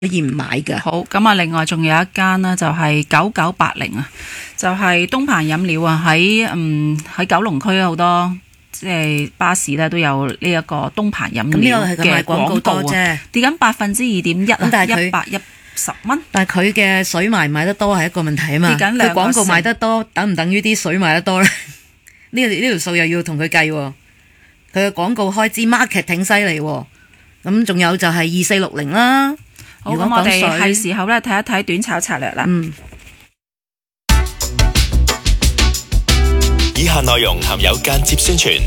可以唔買㗎。 好，咁啊，另外仲有一間呢，就係9980啊，就係東鵬飲料啊，喺九龍區好多即係巴士咧都有呢一個東鵬飲料嘅廣告啫，跌緊2.1%啊， 但係 110蚊。 但係佢嘅水賣唔賣得多係一個問題啊嘛。佢廣告賣得多，等唔等於啲水賣得多咧？呢條數又要同佢計喎。佢嘅廣告開支 marketing 犀利喎。咁仲有就係2460啦。 好，咁我哋係時候咧睇一睇短炒策略啦。 以下內容含有間接宣傳。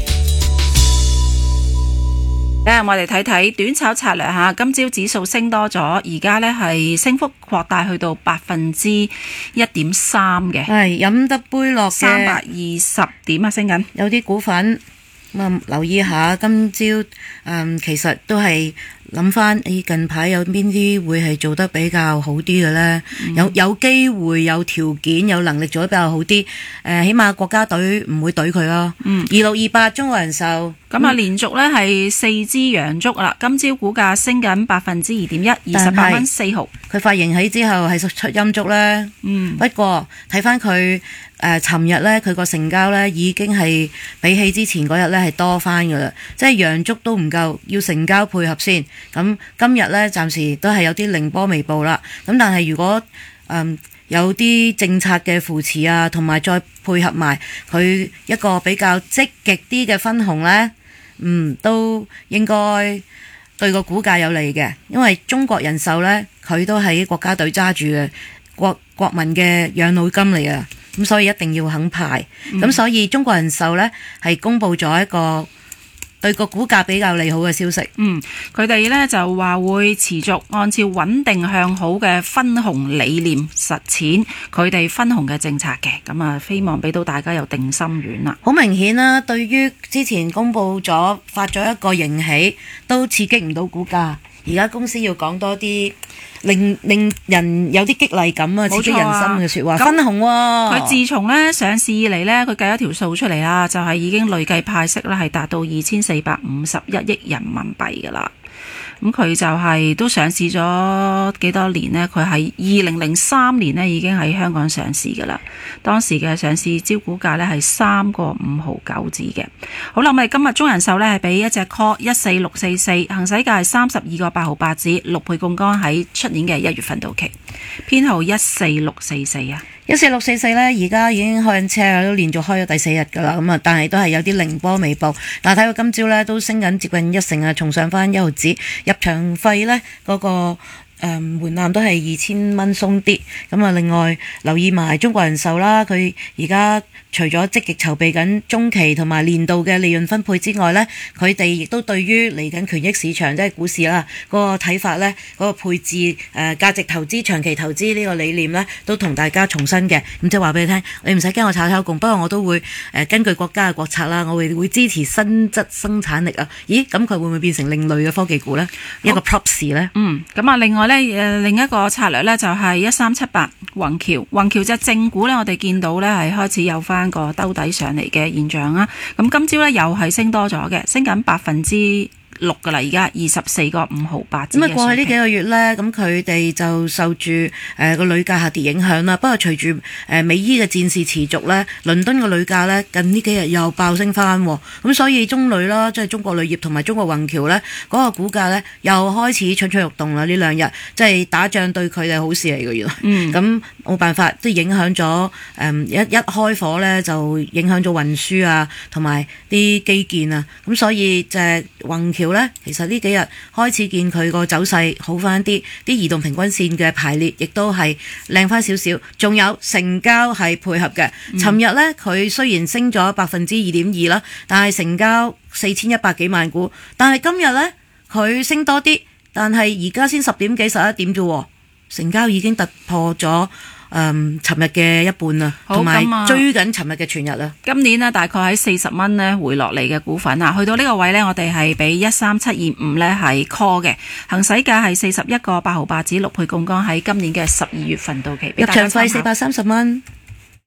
我哋睇睇短炒策略吓，今朝指數升多咗，而家呢係升幅擴大去到1.3%嘅。 係飲得杯落嘅 320點啊，升緊。有啲股份留意下，今朝其實都係諗翻，近排有邊啲會係做得比較好啲嘅呢？有機會、有條件、有能力做得比較好啲。起碼國家隊唔會懟佢咯。2628中國人壽咁啊，連續呢係4支陽燭啦。今朝股價升緊2.1%， 28蚊4毫。 佢發型起之後係出陰燭呢。不過睇翻佢尋日呢，佢個成交呢已經係比起之前嗰日呢係多翻噶啦。即係陽燭都唔夠，要成交配合先。咁今日呢，暫時都係有啲凌波微步啦。咁但係如果有啲政策嘅扶持啊，同埋再配合埋佢一個比較積極啲嘅分紅呢，都應該對個股價有利嘅。因為中國人壽呢，佢都係國家隊揸住嘅國民嘅養老金嚟啊。咁所以一定要肯派。咁所以中國人壽呢，係公布咗一個對個股價比較利好嘅消息。 佢哋呢就話會持續按照穩定向好嘅分紅理念實踐佢哋分紅嘅政策嘅。咁啊，希望俾到大家有定心丸啦。 好明顯啦，對於之前公布咗發咗一個盈喜，都刺激唔到股價。而家公司要講多啲令人有啲激勵感啊，刺激人心嘅說話。分紅喎， 佢自從呢上市以嚟呢，佢計咗條數出嚟啦，就係已經累計派息啦，係達到2451億人民幣噶啦。咁佢就係都上市咗幾多年呢？佢係2003年呢已經喺香港上市噶啦。當時嘅上市招股價呢係3個5毫9子嘅。好啦，我哋今日中人壽呢係俾一隻 call 14644，行使價係32個8毫8子，6倍槓桿喺出年嘅1月份到期，編號14644啊。 14644呢，而家已經開緊車啦，都連續開咗第4日噶啦。咁啊，但係都係有啲凌波微步。但係睇到今朝呢，都升緊接近1成啊，重上翻1毫子。入場費呢，嗰個門檻都係2000蚊鬆啲。咁啊，另外留意埋中國人壽啦，佢而家除咗積極籌備緊中期同埋年度嘅利潤分配之外呢，佢哋亦都對於嚟緊權益市場即係股市啦嗰個睇法呢，嗰個配置價值投資、長期投資呢個理念呢，都同大家重申嘅。咁即係話俾你聽，你唔使驚我炒共，不過我都會根據國家嘅國策啦，我會支持新質生產力啊。咦，咁佢會唔會變成另類嘅科技股呢？一個 props 呢？ 咁啊，另外呢，另一個策略呢，就係1378宏橋隻正股呢，我哋見到呢係開始有翻個兜底上嚟嘅現象啦。咁今朝呢又係升多咗嘅，升緊6%噶啦，而家24個5毫8子嘅水平。咁啊，過去呢幾個月呢，咁佢哋就受住個鋁價下跌影響啦。不過隨住美伊嘅戰事持續呢，倫敦嘅鋁價呢近呢幾日又爆升翻，咁所以中鋁啦，即係中國鋁業同埋中國宏橋呢，嗰個股價呢又開始蠢蠢欲動啦。呢兩日即係打仗對佢哋好事嚟嘅，原來。咁冇辦法，都影響咗一開火呢，就影響咗運輸啊，同埋啲基建啊。咁所以就係宏橋呢，其實呢幾日開始見佢個走勢好翻啲，啲移動平均線嘅排列亦都係靚翻少少，仲有成交係配合嘅。尋日呢，佢雖然升咗2.2%啦，但係成交4100幾萬股，但係今日呢，佢升多啲，但係而家先10點幾11點啫，成交已經突破咗尋日嘅一半啦，同埋追緊尋日嘅全日啦。 今年呢，大概喺40蚊呢回落嚟嘅股份啊，去到呢個位呢，我哋係俾13725呢係 call 嘅，行使價係41個8毫8子，6倍槓桿喺今年嘅12月份到期。 入場費430蚊。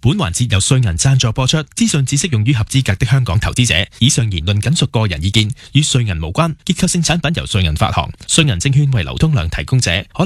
本環節由瑞銀贊助播出，資訊只適用於合資格的香港投資者。以上言論僅屬個人意見，與瑞銀無關。結構性產品由瑞銀發行，瑞銀證券為流通量提供者。